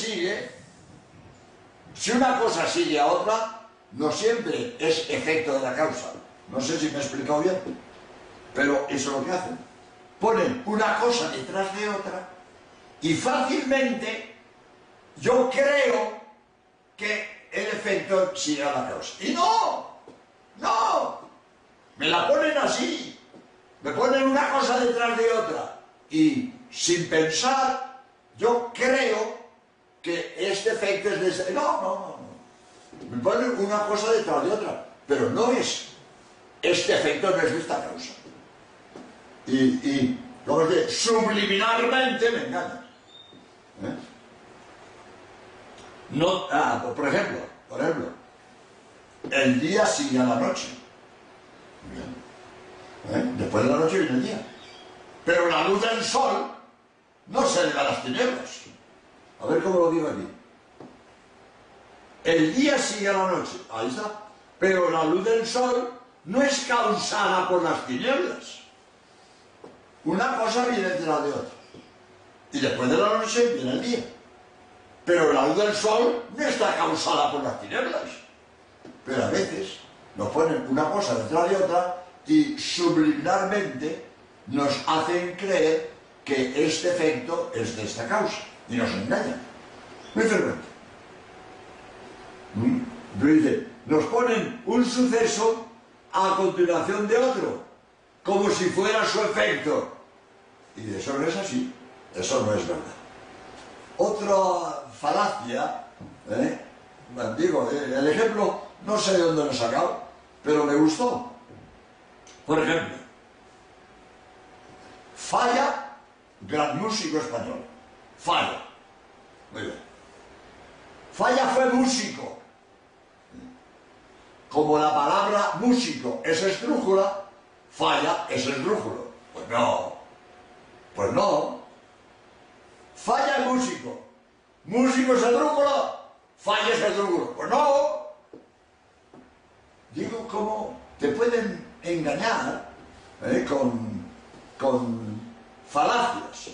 sigue, si una cosa sigue a otra, no siempre es efecto de la causa. No sé si me he explicado bien, pero eso es lo que hacen. Ponen una cosa detrás de otra y fácilmente yo creo que el efecto sigue a la causa. Y no, me la ponen así, me ponen una cosa detrás de otra y sin pensar yo creo que este efecto es de ese... No, me ponen una cosa detrás de otra, pero no es, este efecto no es de esta causa. Y como que subliminalmente me engañan. No, por ejemplo, el día sigue a la noche. Después de la noche viene el día. Pero la luz del sol no se le da a las tinieblas. A ver cómo lo digo aquí. El día sigue a la noche, ahí está. Pero la luz del sol no es causada por las tinieblas. Una cosa viene detrás de otra. Y después de la noche viene el día. Pero la luz del sol no está causada por las tinieblas. Pero a veces nos ponen una cosa detrás de otra y subliminalmente nos hacen creer que este efecto es de esta causa. Y nos engañan. Muy frecuente. Dice, nos ponen un suceso a continuación de otro, como si fuera su efecto. Y eso no es así. Eso no es verdad. Otra falacia, digo, el ejemplo no sé de dónde lo he sacado, pero me gustó. Por ejemplo, Falla, gran músico español. Falla. Muy bien. Falla fue músico. Como la palabra músico es esdrújula, Falla es esdrújulo. Pues no. Falla es músico. Músico es esdrújulo, Falla es esdrújulo. Pues no. Digo, ¿cómo te pueden engañar con falacias?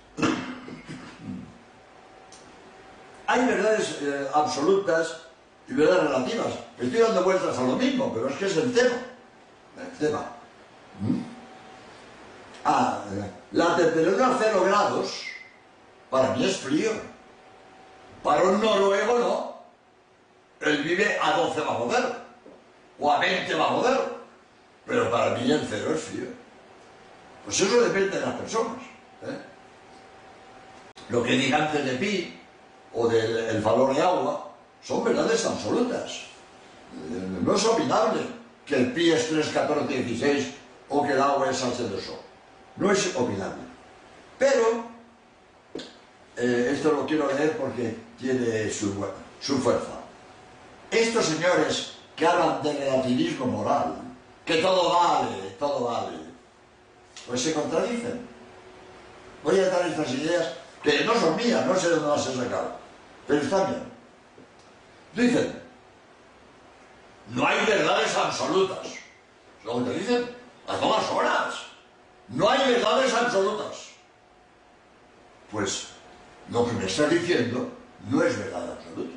Hay verdades absolutas y verdades relativas. Estoy dando vueltas a lo mismo, pero es que es el tema. La temperatura a 0 grados para mí es frío. Para un noruego no. Él vive a 12 bajo cero o a 20 bajo cero. Pero para mí el cero es frío. Pues eso depende de las personas. Lo que diga antes de pi o del valor de agua son verdades absolutas. No es opinable que el pi es 3, 14, 16 o que el agua es H2O. No es opinable. Pero esto lo quiero leer porque tiene su fuerza. Estos señores que hablan de relativismo moral, que todo vale, pues se contradicen. Voy a dar estas ideas que no son mías, no sé de dónde las he sacado, pero están bien. Dicen, no hay verdades absolutas. Es lo que te dicen a todas horas. No hay verdades absolutas. Pues lo que me estás diciendo no es verdad absoluta.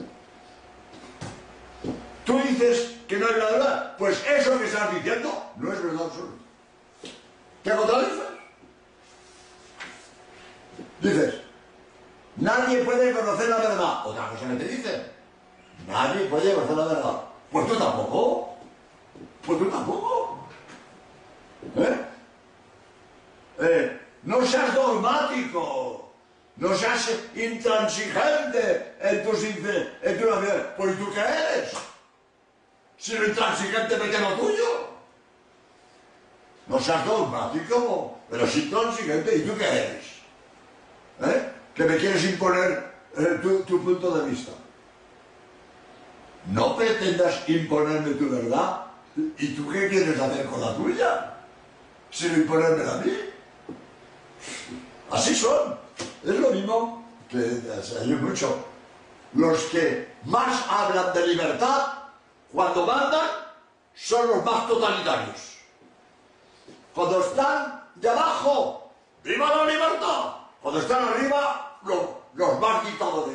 Tú dices que no es verdad, pues eso que estás diciendo no es verdad absoluta. ¿Te contradices? Dices, nadie puede conocer la verdad. Otra cosa que te dicen, nadie puede conocer la verdad. Pues tú tampoco. No seas dogmático, no seas intransigente en tu nación. Pues ¿tú qué eres? Si lo intransigente me queda tuyo. No seas dogmático, pero sí intransigente. ¿Y tú qué eres? Que me quieres imponer tu punto de vista. No pretendas imponerme tu verdad. ¿Y tú qué quieres hacer con la tuya? Sin imponérmela a mí. Así son. Es lo mismo que hay mucho. Los que más hablan de libertad, cuando mandan, son los más totalitarios. Cuando están de abajo, ¡viva la libertad! Cuando están arriba, los más dictadores.